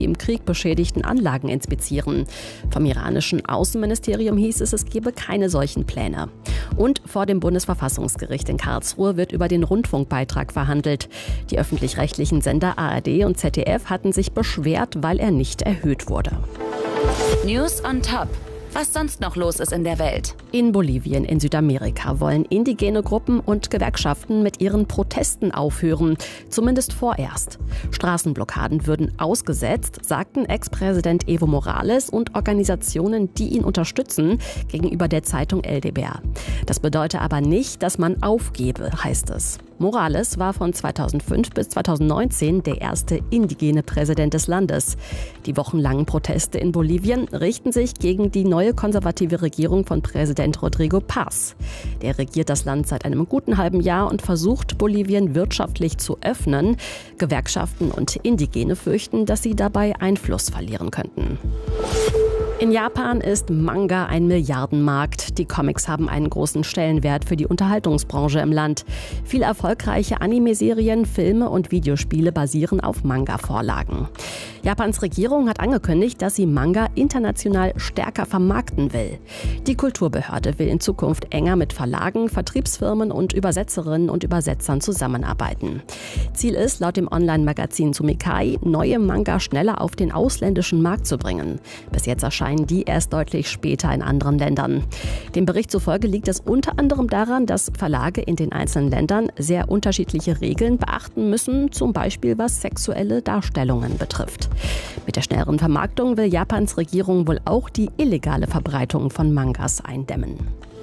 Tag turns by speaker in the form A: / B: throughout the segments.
A: im Krieg beschädigten Anlagen inspizieren. Vom iranischen Außenministerium hieß es, es gebe keine solchen Pläne. Und vor dem Bundesverfassungsgericht in Karlsruhe wird über den Rundfunkbeitrag verhandelt. Die öffentlich-rechtlichen Sender ARD und ZDF hatten sich beschwert, weil er nicht erhöht wurde.
B: News on Top. Was sonst noch los ist in der Welt.
A: In Bolivien in Südamerika wollen indigene Gruppen und Gewerkschaften mit ihren Protesten aufhören. Zumindest vorerst. Straßenblockaden würden ausgesetzt, sagten Ex-Präsident Evo Morales und Organisationen, die ihn unterstützen, gegenüber der Zeitung LDBR. Das bedeutet aber nicht, dass man aufgebe, heißt es. Morales war von 2005 bis 2019 der erste indigene Präsident des Landes. Die wochenlangen Proteste in Bolivien richten sich gegen die neue konservative Regierung von Präsident Rodrigo Paz. Der regiert das Land seit einem guten halben Jahr und versucht, Bolivien wirtschaftlich zu öffnen. Gewerkschaften und Indigene fürchten, dass sie dabei Einfluss verlieren könnten. In Japan ist Manga ein Milliardenmarkt. Die Comics haben einen großen Stellenwert für die Unterhaltungsbranche im Land. Viel erfolgreiche Anime-Serien, Filme und Videospiele basieren auf Manga-Vorlagen. Japans Regierung hat angekündigt, dass sie Manga international stärker vermarkten will. Die Kulturbehörde will in Zukunft enger mit Verlagen, Vertriebsfirmen und Übersetzerinnen und Übersetzern zusammenarbeiten. Ziel ist, laut dem Online-Magazin Sumikai, neue Manga schneller auf den ausländischen Markt zu bringen. Bis jetzt erscheinen die erst deutlich später in anderen Ländern. Dem Bericht zufolge liegt es unter anderem daran, dass Verlage in den einzelnen Ländern sehr unterschiedliche Regeln beachten müssen, zum Beispiel was sexuelle Darstellungen betrifft. Mit der schnelleren Vermarktung will Japans Regierung wohl auch die illegale Verbreitung von Mangas eindämmen.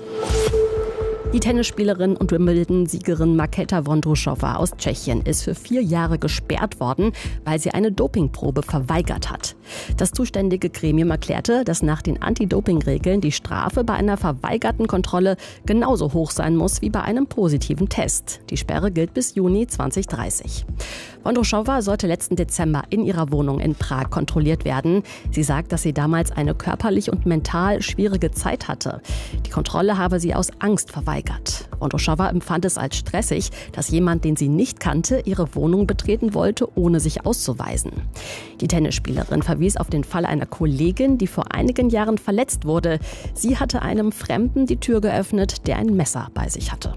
A: Die Tennisspielerin und Wimbledon-Siegerin Markéta Vondroušová aus Tschechien ist für 4 Jahre gesperrt worden, weil sie eine Dopingprobe verweigert hat. Das zuständige Gremium erklärte, dass nach den Anti-Doping-Regeln die Strafe bei einer verweigerten Kontrolle genauso hoch sein muss wie bei einem positiven Test. Die Sperre gilt bis Juni 2030. Vondroušová sollte letzten Dezember in ihrer Wohnung in Prag kontrolliert werden. Sie sagt, dass sie damals eine körperlich und mental schwierige Zeit hatte. Die Kontrolle habe sie aus Angst verweigert. Vondroušová empfand es als stressig, dass jemand, den sie nicht kannte, ihre Wohnung betreten wollte, ohne sich auszuweisen. Die Tennisspielerin verwies auf den Fall einer Kollegin, die vor einigen Jahren verletzt wurde. Sie hatte einem Fremden die Tür geöffnet, der ein Messer bei sich hatte.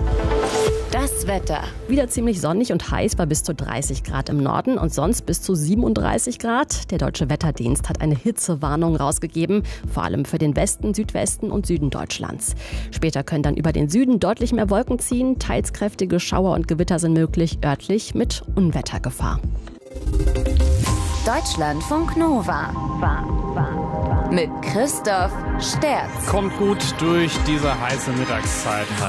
B: Das Wetter.
A: Wieder ziemlich sonnig und heiß bei bis zu 30 Grad im Norden und sonst bis zu 37 Grad. Der Deutsche Wetterdienst hat eine Hitzewarnung rausgegeben, vor allem für den Westen, Südwesten und Süden Deutschlands. Später können dann über den Süden deutlich mehr Wolken ziehen, teils kräftige Schauer und Gewitter sind möglich, örtlich mit Unwettergefahr.
B: Deutschlandfunk Nova. Mit Christoph Sterz.
C: Kommt gut durch diese heiße Mittagszeit.